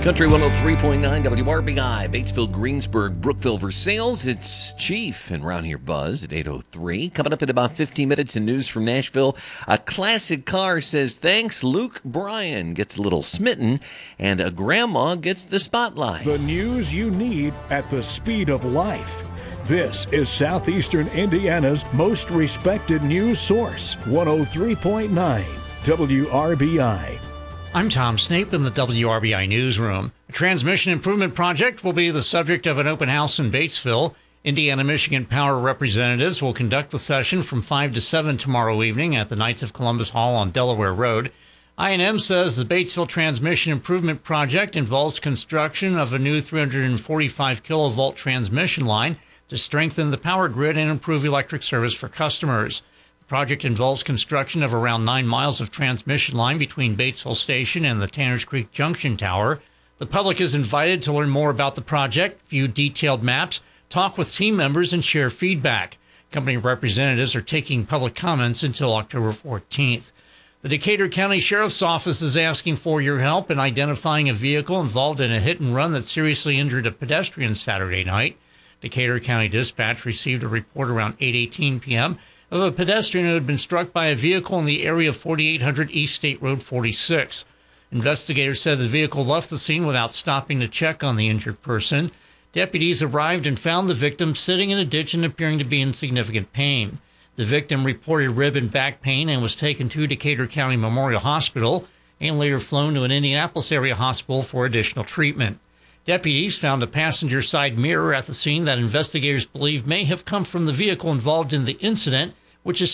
Country 103.9 WRBI, Batesville, Greensburg, Brookville, Versailles. It's Chief and Round Here Buzz at 8:03. Coming up in about 15 minutes in news from Nashville. A classic car says thanks. Luke Bryan gets a little smitten, and a grandma gets the spotlight. The news you need at the speed of life. This is Southeastern Indiana's most respected news source, 103.9 WRBI. I'm Tom Snape in the WRBI Newsroom. A transmission improvement project will be the subject of an open house in Batesville. Indiana-Michigan Power representatives will conduct the session from 5 to 7 tomorrow evening at the Knights of Columbus Hall on Delaware Road. I&M says the Batesville Transmission Improvement Project involves construction of a new 345 kilovolt transmission line to strengthen the power grid and improve electric service for customers. The project involves construction of around 9 miles of transmission line between Batesville Station and the Tanners Creek Junction Tower. The public is invited to learn more about the project, view detailed maps, talk with team members, and share feedback. Company representatives are taking public comments until October 14th. The Decatur County Sheriff's Office is asking for your help in identifying a vehicle involved in a hit and run that seriously injured a pedestrian Saturday night. Decatur County Dispatch received a report around 8:18 p.m. of a pedestrian who had been struck by a vehicle in the area of 4800 East State Road 46. Investigators said the vehicle left the scene without stopping to check on the injured person. Deputies arrived and found the victim sitting in a ditch and appearing to be in significant pain. The victim reported rib and back pain and was taken to Decatur County Memorial Hospital and later flown to an Indianapolis area hospital for additional treatment. Deputies found a passenger side mirror at the scene that investigators believe may have come from the vehicle involved in the incident, which is